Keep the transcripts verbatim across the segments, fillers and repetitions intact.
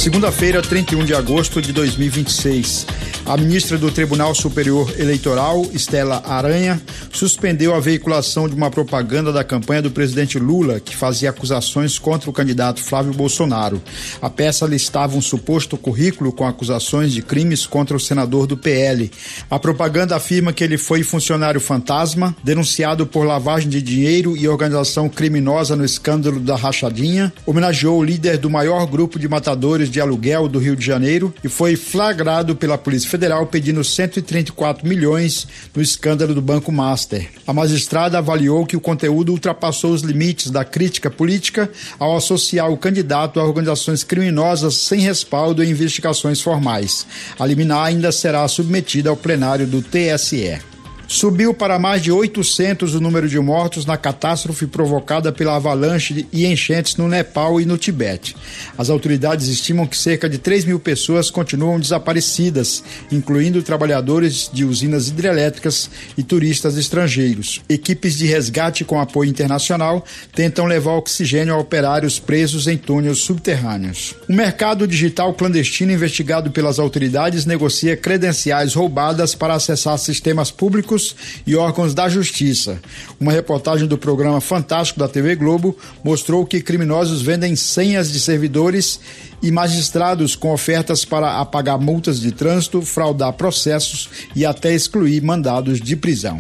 Segunda-feira, trinta e um de agosto de dois mil e vinte e seis. A ministra do Tribunal Superior Eleitoral, Estela Aranha, suspendeu a veiculação de uma propaganda da campanha do presidente Lula, que fazia acusações contra o candidato Flávio Bolsonaro. A peça listava um suposto currículo com acusações de crimes contra o senador do P L. A propaganda afirma que ele foi funcionário fantasma, denunciado por lavagem de dinheiro e organização criminosa no escândalo da Rachadinha, homenageou o líder do maior grupo de matadores de aluguel do Rio de Janeiro e foi flagrado pela Polícia Federal pedindo cento e trinta e quatro milhões no escândalo do Banco Master. A magistrada avaliou que o conteúdo ultrapassou os limites da crítica política ao associar o candidato a organizações criminosas sem respaldo em investigações formais. A liminar ainda será submetida ao plenário do T S E. Subiu para mais de oitocentos o número de mortos na catástrofe provocada pela avalanche e enchentes no Nepal e no Tibete. As autoridades estimam que cerca de três mil pessoas continuam desaparecidas, incluindo trabalhadores de usinas hidrelétricas e turistas estrangeiros. Equipes de resgate com apoio internacional tentam levar oxigênio a operários presos em túneis subterrâneos. O mercado digital clandestino investigado pelas autoridades negocia credenciais roubadas para acessar sistemas públicos e órgãos da justiça. Uma reportagem do programa Fantástico da T V Globo mostrou que criminosos vendem senhas de servidores e magistrados com ofertas para apagar multas de trânsito, fraudar processos e até excluir mandados de prisão.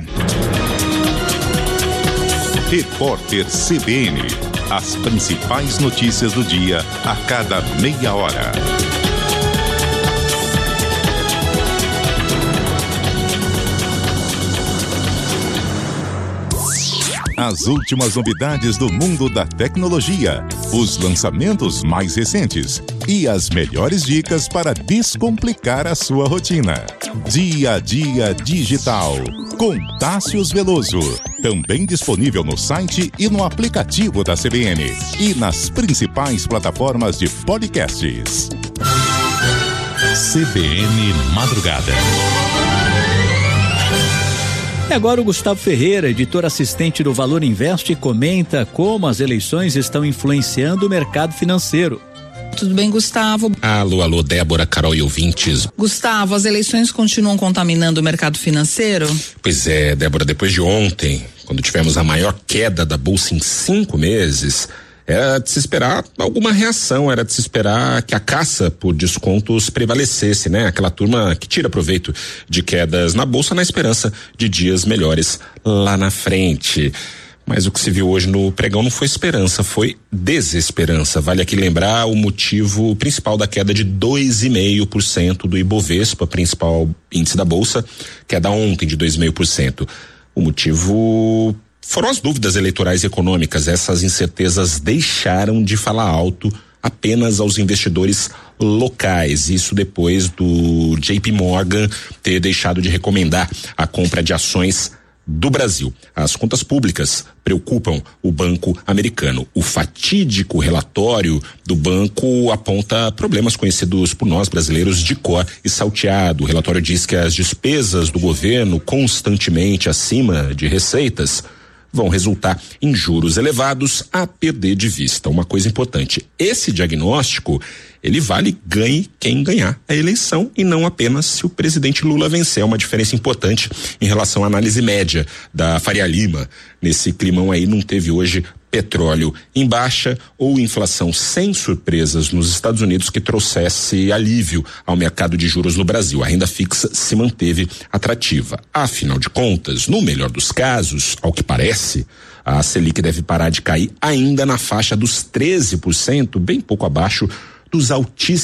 Repórter C B N. As principais notícias do dia a cada meia hora. As últimas novidades do mundo da tecnologia, os lançamentos mais recentes e as melhores dicas para descomplicar a sua rotina. Dia a Dia Digital, com Tássius Veloso. Também disponível no site e no aplicativo da C B N e nas principais plataformas de podcasts. C B N Madrugada. E agora o Gustavo Ferreira, editor assistente do Valor Invest, comenta como as eleições estão influenciando o mercado financeiro. Tudo bem, Gustavo? Alô, alô, Débora, Carol e ouvintes. Gustavo, as eleições continuam contaminando o mercado financeiro? Pois é, Débora, depois de ontem, quando tivemos a maior queda da bolsa em cinco meses, era de se esperar alguma reação, era de se esperar que a caça por descontos prevalecesse, né? Aquela turma que tira proveito de quedas na bolsa na esperança de dias melhores lá na frente. Mas o que se viu hoje no pregão não foi esperança, foi desesperança. Vale aqui lembrar o motivo principal da queda de dois vírgula cinco por cento do Ibovespa, principal índice da bolsa, queda ontem de dois vírgula cinco por cento. O motivo foram as dúvidas eleitorais e econômicas. Essas incertezas deixaram de falar alto apenas aos investidores locais. Isso depois do J P Morgan ter deixado de recomendar a compra de ações do Brasil. As contas públicas preocupam o banco americano. O fatídico relatório do banco aponta problemas conhecidos por nós brasileiros de cor e salteado. O relatório diz que as despesas do governo, constantemente acima de receitas, vão resultar em juros elevados a perder de vista. Uma coisa importante, esse diagnóstico, ele vale ganhe quem ganhar a eleição e não apenas se o presidente Lula vencer. É uma diferença importante em relação à análise média da Faria Lima. Nesse climão aí não teve hoje petróleo em baixa ou inflação sem surpresas nos Estados Unidos que trouxesse alívio ao mercado de juros no Brasil. A renda fixa se manteve atrativa. Afinal de contas, no melhor dos casos, ao que parece, a Selic deve parar de cair ainda na faixa dos treze por cento, bem pouco abaixo dos altíssimos